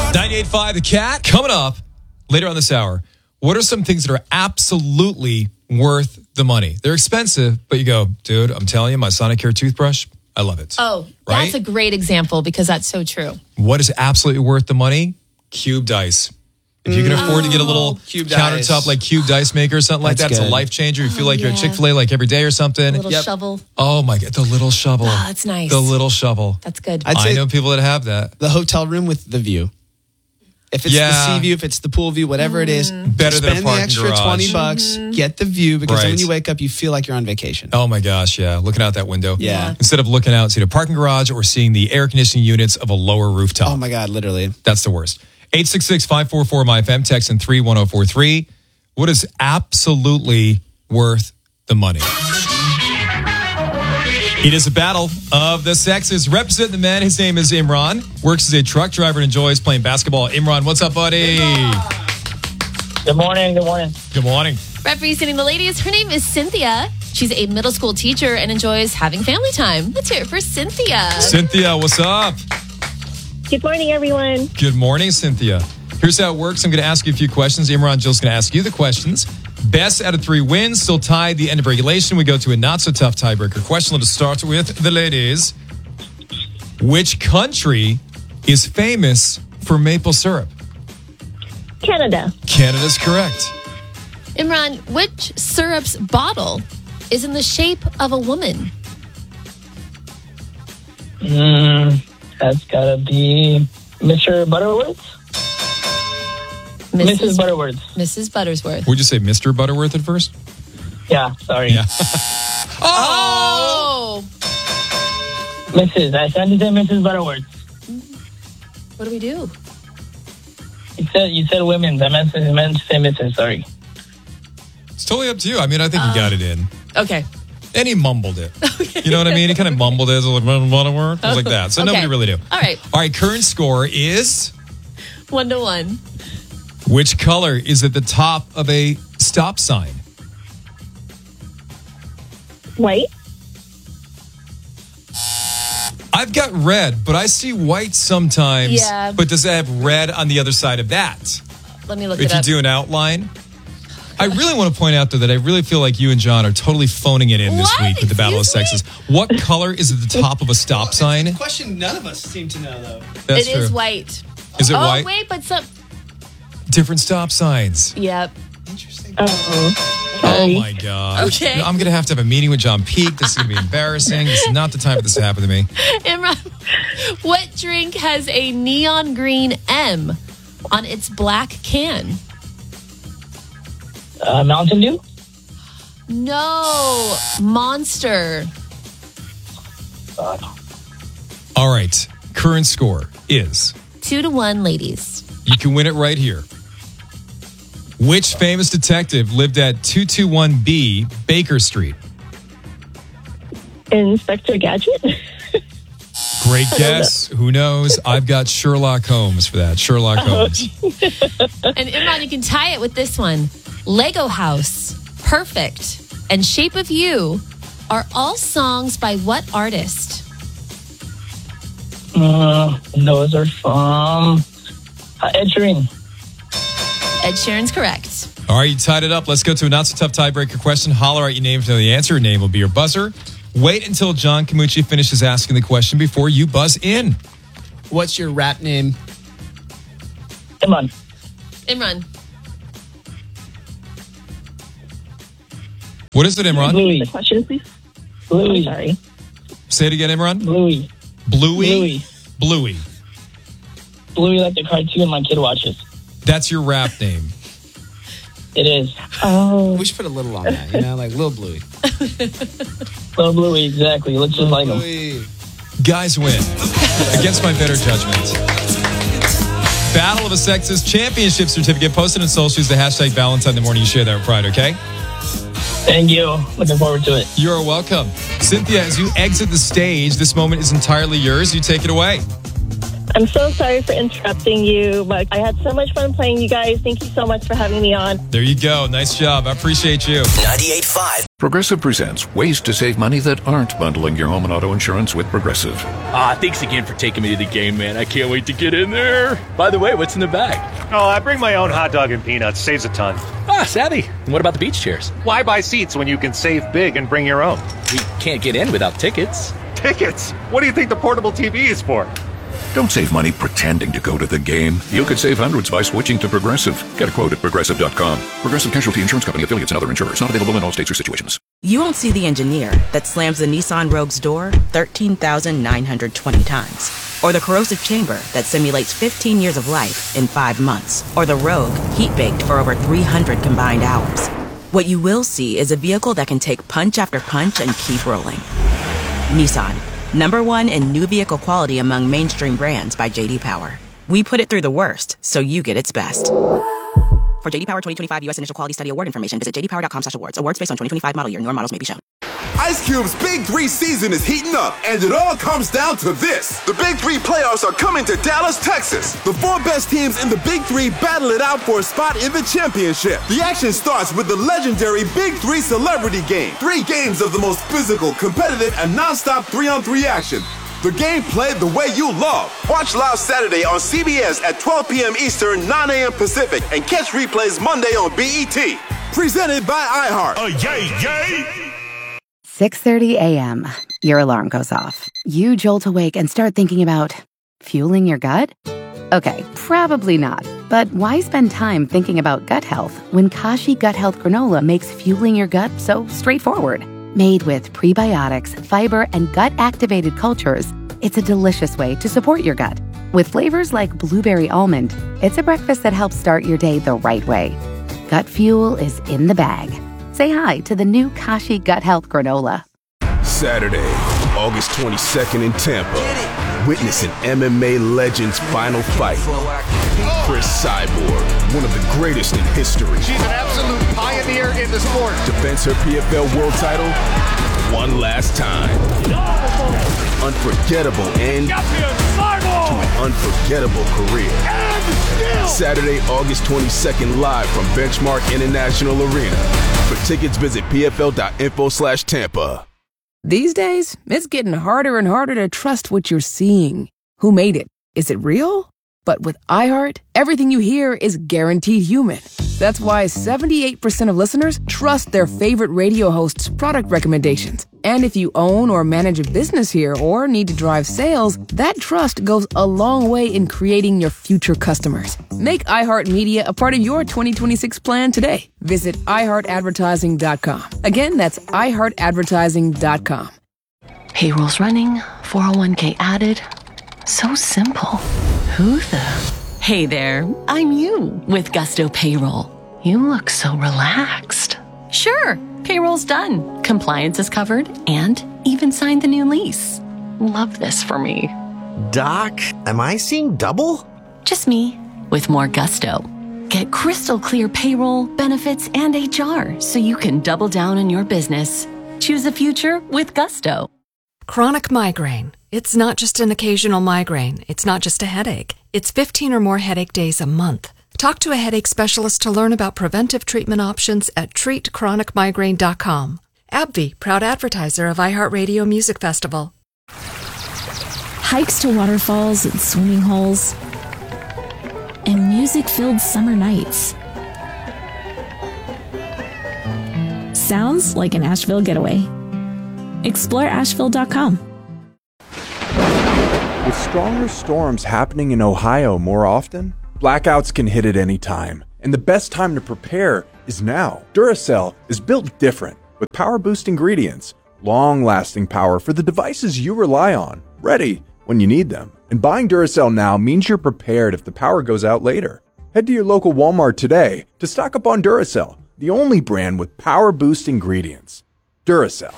98.5 The Cat. Coming up later on this hour, what are some things that are absolutely worth the money? They're expensive, but you go, dude, I'm telling you, my Sonicare toothbrush, I love it. Oh, right? That's a great example because that's so true. What is absolutely worth the money? Cubed ice. If you can afford to get a little Cubed countertop ice. like cubed ice maker or something like that, That's it's a good. life changer. You feel like you're at yeah. Chick-fil-A like every day or something. A little shovel. Oh my God, the little shovel. Oh, that's nice. The little shovel. That's good. I'd say I know people that have that. the hotel room with the view. If it's Yeah. the sea view, if it's the pool view, whatever it is, Better than a spend the parking extra garage. $20, get the view, because then Right. when you wake up, you feel like you're on vacation. Oh my gosh, yeah. Looking out that window. Yeah. Instead of looking out, seeing a parking garage or seeing the air conditioning units of a lower rooftop. Oh my God, literally. That's the worst. 866-544-MyFM, text in 31043. What is absolutely worth the money? It is a battle of the sexes. Representing the men, his name is Imran. Works as a truck driver and enjoys playing basketball. Imran, what's up, buddy? Good morning. Good morning. Good morning. Representing the ladies, her name is Cynthia. She's a middle school teacher and enjoys having family time. Let's hear it for Cynthia. Cynthia, what's up? Good morning, everyone. Good morning, Cynthia. Here's how it works. I'm going to ask you a few questions. Imran, Jill's going to ask you the questions. Best out of 3 wins, still tied the end of regulation. We go to a not-so-tough tiebreaker question. Let us start with the ladies. Which country is famous for maple syrup? Canada. Canada's correct. Imran, which syrup's bottle is in the shape of a woman? That's gotta be Mr. Butterworth. Mrs. Butterworth. Mrs. Buttersworth. Would you say Mr. Butterworth at first? Yeah, sorry. Yeah. Oh! Mrs. I tried to say Mrs. Butterworth. What do we do? You said women's. I meant to say Mrs. Sorry. It's totally up to you. I mean, I think you got it in. Okay. And he mumbled it. You know what I mean? He kind of mumbled it. It was like, Butterworth. It was like that. So Okay. nobody really knew. All right. All right, current score is... 1-1. Which color is at the top of a stop sign? White. I've got red, but I see white sometimes. Yeah. But does it have red on the other side of that? Let me look If it you up. do an outline. I really want to point out, though, that I really feel like you and John are totally phoning it in this What? week with the Battle of Excuse Sexes. What color is at the top of a stop sign? Question none of us seem to know, though. That's It true. is white. Is it Oh, white? wait, but some... Different stop signs. Yep. Interesting. Oh, Oh, sorry. my God. Okay. I'm going to have a meeting with John Peake. This is going to be embarrassing. This is not the time for this to happen to me. Imran, what drink has a neon green M on its black can? Mountain Dew. No. Monster. All right. Current score is... 2-1, ladies. You can win it right here. Which famous detective lived at 221B Baker Street? Inspector Gadget. Great guess. Who knows? I've got Sherlock Holmes for that. Sherlock Holmes. And Imran, you can tie it with this one. Lego House, Perfect, and Shape of You are all songs by what artist? Those are from Ed Sheeran. Ed Sheeran's correct. All right, you tied it up. Let's go to a not-so-tough tiebreaker question. Holler out your name to know the answer. Your name will be your buzzer. Wait until John Camucci finishes asking the question before you buzz in. What's your rap name? Come on. Imran. What is it, Imran? Bluey. The question, please. Bluey. I'm sorry. Say it again, Imran. Bluey. Bluey? Bluey. Bluey like the cartoon my kid watches. That's your rap name. It is. Oh, We should put a little on that, like Lil Bluey. Little Bluey, exactly. Looks just like him. Bluey. Guys win. Against my better judgment. Battle of the Sexes Championship Certificate posted on socials. The hashtag Valentine in the morning. You share that with pride, okay? Thank you. Looking forward to it. You're welcome. Cynthia, as you exit the stage, this moment is entirely yours. You take it away. I'm so sorry for interrupting you, but I had so much fun playing you guys. Thank you so much for having me on. There you go. Nice job. I appreciate you. 98.5. Progressive presents ways to save money that aren't bundling your home and auto insurance with Progressive. Thanks again for taking me to the game, man. I can't wait to get in there. By the way, what's in the bag? Oh, I bring my own hot dog and peanuts. Saves a ton. Savvy. And what about the beach chairs? Why buy seats when you can save big and bring your own? We can't get in without tickets. Tickets? What do you think the portable TV is for? Don't save money pretending to go to the game. You could save hundreds by switching to Progressive. Get a quote at Progressive.com. Progressive Casualty Insurance Company, affiliates, and other insurers. Not available in all states or situations. You won't see the engineer that slams the Nissan Rogue's door 13,920 times. Or the corrosive chamber that simulates 15 years of life in 5 months. Or the Rogue heat-baked for over 300 combined hours. What you will see is a vehicle that can take punch after punch and keep rolling. Nissan. #1 in new vehicle quality among mainstream brands by J.D. Power. We put it through the worst, so you get its best. For J.D. Power 2025 U.S. Initial Quality Study Award information, visit jdpower.com/awards. Awards based on 2025 model year. Newer models may be shown. Ice Cube's Big 3 season is heating up, and it all comes down to this. The Big 3 playoffs are coming to Dallas, Texas. The 4 best teams in the Big 3 battle it out for a spot in the championship. The action starts with the legendary Big 3 Celebrity Game. 3 games of the most physical, competitive, and non-stop 3-on-3 action. The game played the way you love. Watch live Saturday on CBS at 12 p.m. Eastern, 9 a.m. Pacific, and catch replays Monday on BET. Presented by iHeart. Yay! 6:30 a.m. Your alarm goes off. You jolt awake and start thinking about fueling your gut? Okay, probably not. But why spend time thinking about gut health when Kashi Gut Health Granola makes fueling your gut so straightforward? Made with prebiotics, fiber, and gut-activated cultures, it's a delicious way to support your gut. With flavors like blueberry almond, it's a breakfast that helps start your day the right way. Gut fuel is in the bag. Say hi to the new Kashi Gut Health Granola. Saturday, August 22nd in Tampa. Witness an MMA legend's final fight. Chris Cyborg, one of the greatest in history. She's an absolute pioneer in the sport. Defends her PFL world title one last time. Unforgettable end to an unforgettable career. Saturday, August 22nd, live from Benchmark International Arena. For tickets, visit pfl.info/Tampa. These days, it's getting harder and harder to trust what you're seeing. Who made it? Is it real? But with iHeart, everything you hear is guaranteed human. That's why 78% of listeners trust their favorite radio host's product recommendations. And if you own or manage a business here or need to drive sales, that trust goes a long way in creating your future customers. Make iHeartMedia a part of your 2026 plan today. Visit iHeartAdvertising.com. Again, that's iHeartAdvertising.com. Payroll's running, 401k added. So simple. Who the? Hey there, I'm you with Gusto Payroll. You look so relaxed. Sure, payroll's done. Compliance is covered and even signed the new lease. Love this for me. Doc, am I seeing double? Just me with more gusto. Get crystal clear payroll, benefits, and HR so you can double down on your business. Choose a future with Gusto. Chronic migraine. It's not just an occasional migraine. It's not just a headache. It's 15 or more headache days a month. Talk to a headache specialist to learn about preventive treatment options at treatchronicmigraine.com. AbbVie, proud advertiser of iHeartRadio Music Festival. Hikes to waterfalls and swimming holes, and music-filled summer nights. Sounds like an Asheville getaway. Explore Asheville.com. With stronger storms happening in Ohio more often, blackouts can hit at any time, and the best time to prepare is now. Duracell is built different, with power-boost ingredients, long-lasting power for the devices you rely on, ready when you need them. And buying Duracell now means you're prepared if the power goes out later. Head to your local Walmart today to stock up on Duracell, the only brand with power-boost ingredients. Duracell.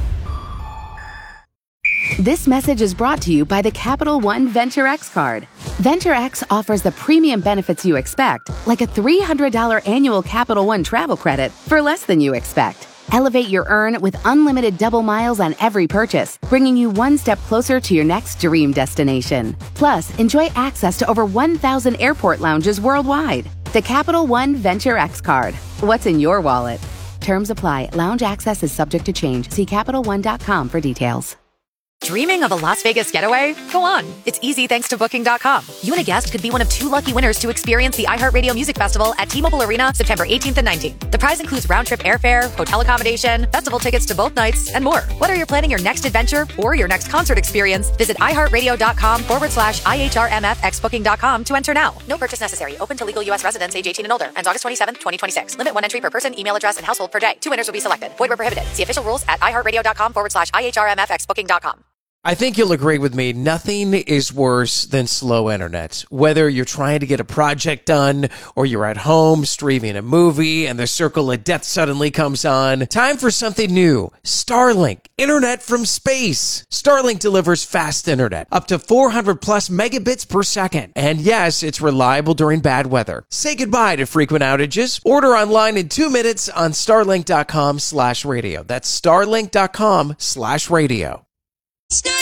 This message is brought to you by the Capital One Venture X card. Venture X offers the premium benefits you expect, like a $300 annual Capital One travel credit for less than you expect. Elevate your earn with unlimited double miles on every purchase, bringing you one step closer to your next dream destination. Plus, enjoy access to over 1,000 airport lounges worldwide. The Capital One Venture X card. What's in your wallet? Terms apply. Lounge access is subject to change. See CapitalOne.com for details. Dreaming of a Las Vegas getaway? Go on. It's easy thanks to Booking.com. You and a guest could be one of 2 lucky winners to experience the iHeartRadio Music Festival at T-Mobile Arena September 18th and 19th. The prize includes round-trip airfare, hotel accommodation, festival tickets to both nights, and more. Whether you're planning your next adventure or your next concert experience, visit iHeartRadio.com/IHRMFX Booking.com to enter now. No purchase necessary. Open to legal U.S. residents age 18 and older. Ends August 27th, 2026. Limit 1 entry per person, email address, and household per day. 2 winners will be selected. Void where prohibited. See official rules at iHeartRadio.com/IHRMFX Booking.com. I think you'll agree with me. Nothing is worse than slow internet. Whether you're trying to get a project done or you're at home streaming a movie and the circle of death suddenly comes on. Time for something new. Starlink. Internet from space. Starlink delivers fast internet. Up to 400 plus megabits per second. And yes, it's reliable during bad weather. Say goodbye to frequent outages. Order online in 2 minutes on starlink.com/radio. That's starlink.com/radio.